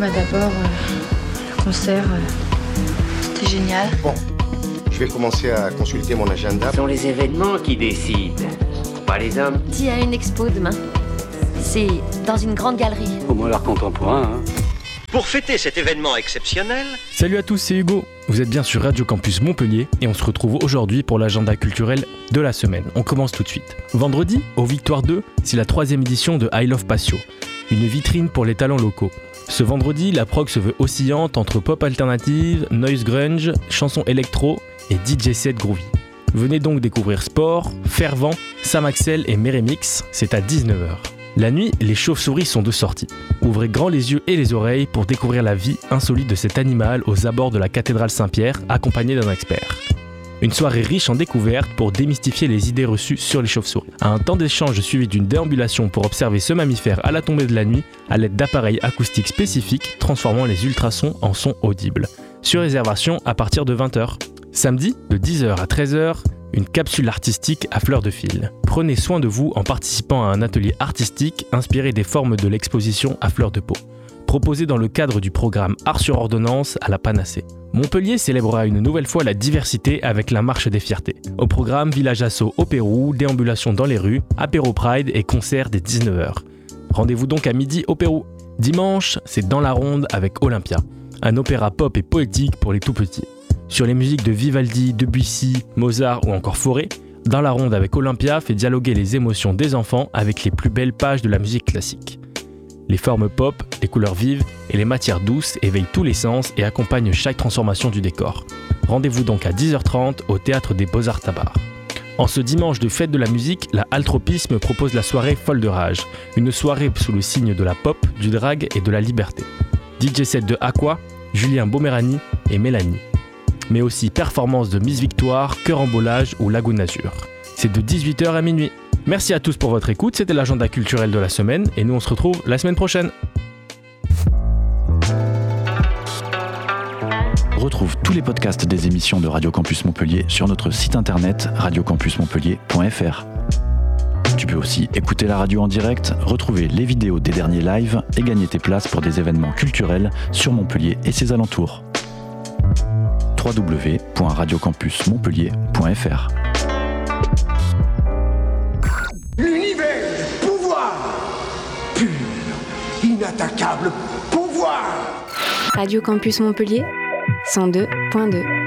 D'abord, le concert, c'était génial. Bon, je vais commencer à consulter mon agenda. Ce sont les événements qui décident, pas les hommes. Il y a une expo demain. C'est dans une grande galerie. Au moins l'art contemporain, hein. Pour fêter cet événement exceptionnel... Salut à tous, c'est Hugo. Vous êtes bien sur Radio Campus Montpellier et on se retrouve aujourd'hui pour l'agenda culturel de la semaine. On commence tout de suite. Vendredi, au Victoire 2, c'est la 3e édition de I Love Patio, une vitrine pour les talents locaux. Ce vendredi, la prog se veut oscillante entre pop alternative, noise grunge, chansons électro et DJ set groovy. Venez donc découvrir Sport, Fervent, Sam Axel et Meremix, c'est à 19h. La nuit, les chauves-souris sont de sortie. Ouvrez grand les yeux et les oreilles pour découvrir la vie insolite de cet animal aux abords de la cathédrale Saint-Pierre, accompagné d'un expert. Une soirée riche en découvertes pour démystifier les idées reçues sur les chauves-souris. Un temps d'échange suivi d'une déambulation pour observer ce mammifère à la tombée de la nuit à l'aide d'appareils acoustiques spécifiques transformant les ultrasons en sons audibles. Sur réservation à partir de 20h. Samedi, de 10h à 13h, une capsule artistique à fleur de fil. Prenez soin de vous en participant à un atelier artistique inspiré des formes de l'exposition à fleur de peau, proposé dans le cadre du programme Art sur ordonnance à la Panacée. Montpellier célébrera une nouvelle fois la diversité avec la Marche des Fiertés. Au programme, village assaut au Pérou, déambulation dans les rues, apéro Pride et concert dès 19h. Rendez-vous donc à midi au Pérou. Dimanche, c'est Dans la Ronde avec Olympia, un opéra pop et poétique pour les tout-petits. Sur les musiques de Vivaldi, Debussy, Mozart ou encore Fauré, Dans la Ronde avec Olympia fait dialoguer les émotions des enfants avec les plus belles pages de la musique classique. Les formes pop, les couleurs vives et les matières douces éveillent tous les sens et accompagnent chaque transformation du décor. Rendez-vous donc à 10h30 au Théâtre des Beaux-Arts Tabar. En ce dimanche de fête de la musique, la Altropisme propose la soirée Folle de Rage, une soirée sous le signe de la pop, du drag et de la liberté. DJ set de Aqua, Julien Bomerani et Mélanie. Mais aussi performance de Miss Victoire, Cœur-en-Bolage ou Lagoon Azur. C'est de 18h à minuit. Merci à tous pour votre écoute, c'était l'agenda culturel de la semaine et nous on se retrouve la semaine prochaine. Retrouve tous les podcasts des émissions de Radio Campus Montpellier sur notre site internet radiocampusmontpellier.fr. Tu peux aussi écouter la radio en direct, retrouver les vidéos des derniers lives et gagner tes places pour des événements culturels sur Montpellier et ses alentours. www.radiocampusmontpellier.fr. L'univers, pouvoir, pur, inattaquable pouvoir. Radio Campus Montpellier 102.2